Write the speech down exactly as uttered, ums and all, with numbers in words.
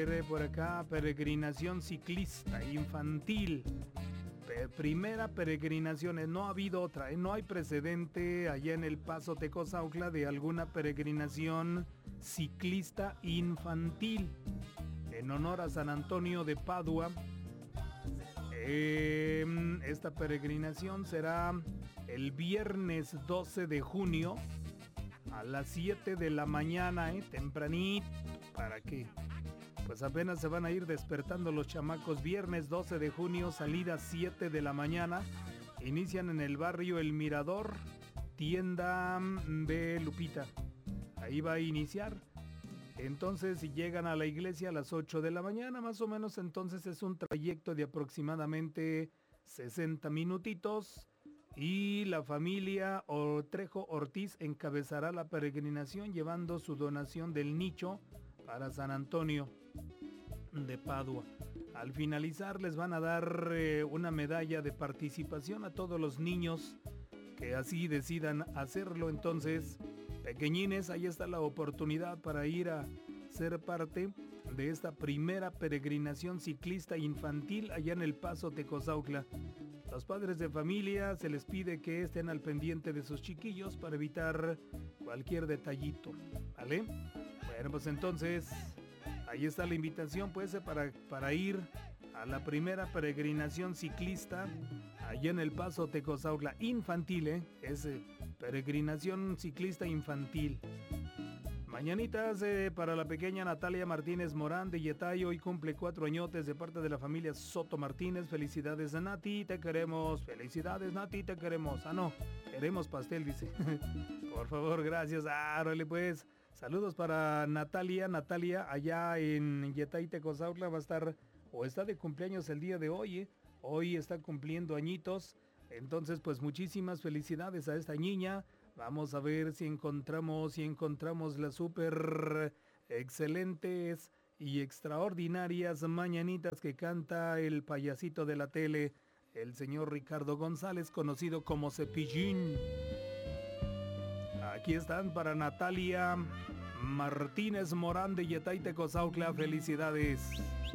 Por acá, peregrinación ciclista infantil. Pe- primera peregrinación, eh, no ha habido otra, eh, no hay precedente allá en El Paso, Tecozautla, de alguna peregrinación ciclista infantil. En honor a San Antonio de Padua, eh, esta peregrinación será el viernes doce de junio a las siete de la mañana, eh, tempranito, para que pues apenas se van a ir despertando los chamacos. Viernes doce de junio, salida siete de la mañana. Inician en el barrio El Mirador, tienda de Lupita. Ahí va a iniciar. Entonces, si llegan a la iglesia a las ocho de la mañana, más o menos, entonces es un trayecto de aproximadamente sesenta minutitos. Y la familia Trejo Ortiz encabezará la peregrinación llevando su donación del nicho para San Antonio de Padua. Al finalizar les van a dar eh, una medalla de participación a todos los niños que así decidan hacerlo. Entonces, pequeñines, ahí está la oportunidad para ir a ser parte de esta primera peregrinación ciclista infantil allá en El Paso, Tecozautla. Los padres de familia se les pide que estén al pendiente de sus chiquillos para evitar cualquier detallito, ¿vale? Bueno, pues entonces, ahí está la invitación, pues, para, para ir a la primera peregrinación ciclista allá en El Paso, Tecozautla, infantil, ¿eh? Es eh, peregrinación ciclista infantil. Mañanitas eh, para la pequeña Natalia Martínez Morán de Yetay, hoy cumple cuatro añotes de parte de la familia Soto Martínez. Felicidades, Nati, te queremos. Felicidades, Nati, te queremos. Ah, no, queremos pastel, dice. Por favor, gracias. Ah, órale, pues. Saludos para Natalia. Natalia, allá en Yetay, Tecozautla, va a estar, o está de cumpleaños el día de hoy, ¿eh? Hoy está cumpliendo añitos. Entonces, pues muchísimas felicidades a esta niña. Vamos a ver si encontramos, si encontramos las súper excelentes y extraordinarias mañanitas que canta el payasito de la tele, el señor Ricardo González, conocido como Cepillín. Aquí están para Natalia Martínez Morán de Yetay, Tecozautla. Felicidades.